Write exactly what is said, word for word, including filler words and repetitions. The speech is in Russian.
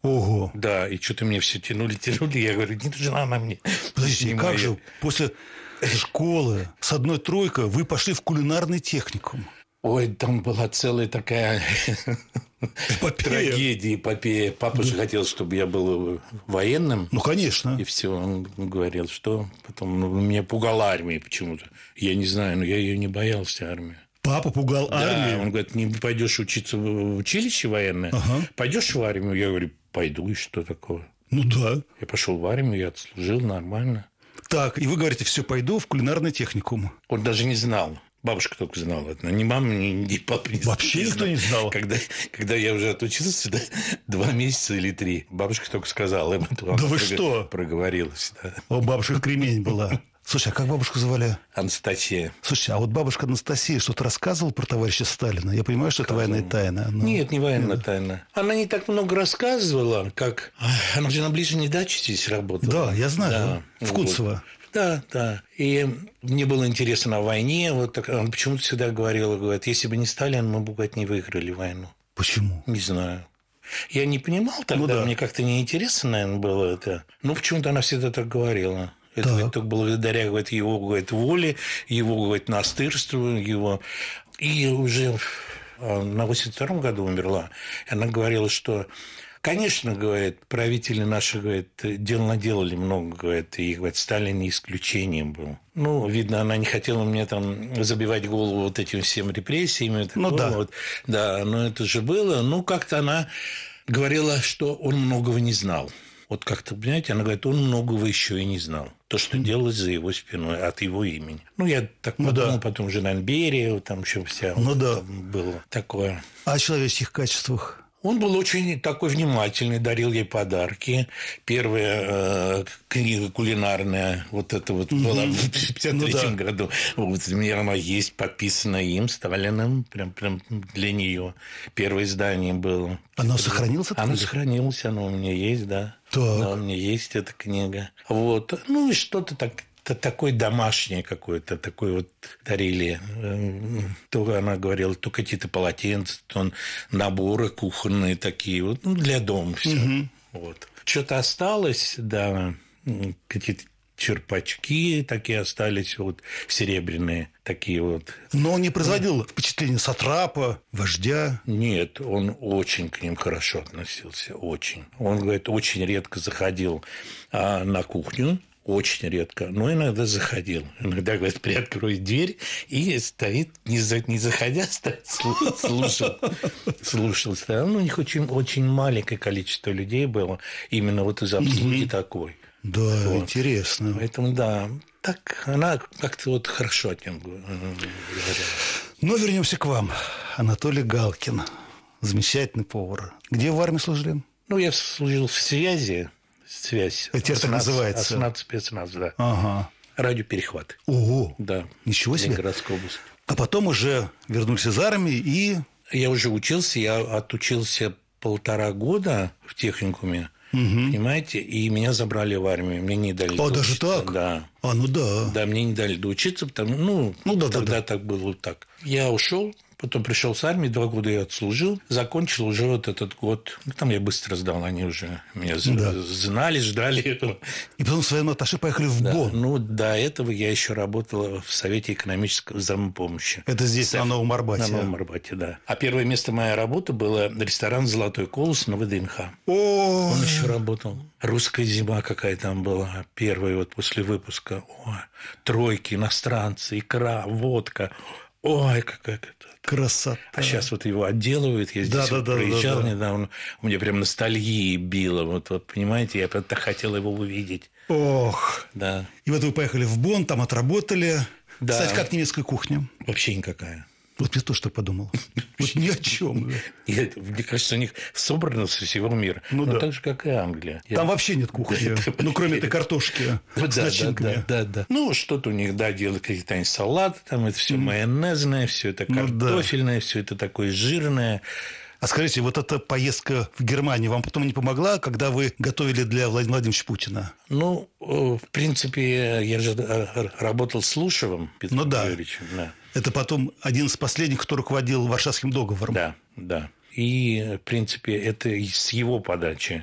Ого. Да, и что-то мне все тянули, тянули. Я говорю, не нужна она мне. Подождите, как же после школы с одной тройкой вы пошли в кулинарный техникум? Ой, там была целая такая трагедия, эпопея. Папа же хотел, чтобы я был военным. Ну, конечно. И все, он говорил, что потом ну, меня пугала армия почему-то. Я не знаю, но я ее не боялся, армию. Папа пугал армию? Да, он говорит, не пойдешь учиться в училище военное, ага. Пойдешь в армию? Я говорю, пойду, и что такое? Ну да. Я пошел в армию, я отслужил нормально. Так, и вы говорите, все, пойду в кулинарный техникум. Он даже не знал. Бабушка только знала это. Ни мама, ни, ни папа не знал. Вообще не никто не знал. Когда, когда я уже отучился, да, два месяца или три, бабушка только сказала им это. Да вы прог... что? Проговорилась. Да. О, бабушка кремень была. Слушай, а как бабушку звали? Анастасия. Слушай, а вот бабушка Анастасия что-то рассказывала про товарища Сталина? Я понимаю, что это военная тайна. Но... Нет, не военная Нет. тайна. Она не так много рассказывала, как... Она же на ближней даче здесь работала. Да, я знаю. Да. В Кунцево. Вот. Да, да. И мне было интересно о войне. Вот так, он почему-то всегда говорил, говорит, если бы не Сталин, мы бы, говорит, не выиграли войну. Почему? Не знаю. Я не понимал тогда, ну, да. Мне как-то неинтересно, наверное, было это. Но почему-то она всегда так говорила. Это говорит, только благодаря говорит, его говорит, воле, его говорит, настырству, его. И уже на восемьдесят втором году умерла. Она говорила, что, конечно, говорит, правители наши, говорит, дел наделали много, говорит, и говорит, Сталин не исключением был. Ну, видно, она не хотела мне там забивать голову вот этим всем репрессиями. Ну, да. Вот. Да, но это же было. Ну, как-то она говорила, что он многого не знал. Вот как-то, понимаете, она говорит, он многого еще и не знал. То, что делалось за его спиной, от его имени. Ну, я так ну, подумал, да. Потом же на Берия, там еще вся ну, вот, да. там было такое. А о человеческих качествах? Он был очень такой внимательный, дарил ей подарки. Первая э, книга кулинарная, вот эта вот mm-hmm. была в пятьдесят третьем ну, да. году. Вот, у меня она есть, подписана им, Сталиным, прям, прям для нее. Первое издание было. Оно сохранилось? Оно сохранилось, оно у меня есть, да. Так. Да, у меня есть эта книга. Вот. Ну, и что-то так... такое домашнее какое-то, такое вот дарили. То она говорила, то какие-то полотенца, то наборы кухонные такие, вот, ну, для дома все. Угу. Вот. Что-то осталось, да, какие-то черпачки такие остались, вот, серебряные такие вот. Но он не производил впечатление сатрапа, вождя? Нет, он очень к ним хорошо относился, очень. Он, говорит, очень редко заходил а, на кухню, очень редко, но иногда заходил. Иногда, говорит, приоткроет дверь и стоит, не, за, не заходя, стоит, слушал. Слушал. Ну, у них очень, очень маленькое количество людей было именно вот из обслуги такой. Да, вот. Интересно. Поэтому, да, так она как-то вот хорошо от него говорила. Ну, вернемся к вам. Анатолий Галкин, замечательный повар. Где в армии служили? Ну, я служил в связи. Связь. Это так называется? Аснат спецназ, да. Ага. Радиоперехват. Ого. Да. Ничего себе. Ленинградская область. А потом уже вернулся из армии и... Я уже учился, я отучился полтора года в техникуме, угу. Понимаете, и меня забрали в армию, мне не дали доучиться. А, даже так? Да. А, ну да. Да, мне не дали доучиться, потому ну, ну да, тогда да, да. так было вот так. Я ушел. Потом пришел с армии, два года я отслужил, закончил уже вот этот год. Ну, там я быстро сдал, они уже меня да. знали, ждали этого. И потом с военного атташе поехали в да. Бонн. Ну, до этого я еще работал в Совете экономической взаимопомощи. Это здесь, Сов... на Новом Арбате? На Новом Арбате, да. А первое место моей работы было ресторан «Золотой колос» на ВДНХ. О! Он еще работал. «Русская зима» какая там была, первая вот после выпуска. Ой, тройки, иностранцы, икра, водка. Ой, какая это. Красота. А сейчас вот его отделывают. Я здесь да, вот да, проезжал да, да. недавно. У меня прям ностальгии било. Вот, вот понимаете, я так хотел его увидеть. Ох. Да. И вот вы поехали в Бонн, там отработали. Да. Кстати, как немецкая кухня? Вообще никакая. Вот я тоже так подумал. Вот ни о чем. Мне кажется, у них собрано со всего мира. Ну, да. Так же, как и Англия. Там вообще нет кухни. Ну, кроме этой картошки с начинками. Да, да, да. Ну, что-то у них, да, делают какие-то салаты, там это все майонезное, все это картофельное, все это такое жирное. А скажите, вот эта поездка в Германию вам потом не помогла, когда вы готовили для Владимира Владимировича Путина? Ну, в принципе, я же работал с Лушевым Петром ну, да. Юрьевичем. Да. Это потом один из последних, кто руководил Варшавским договором. Да, да. И, в принципе, это с его подачи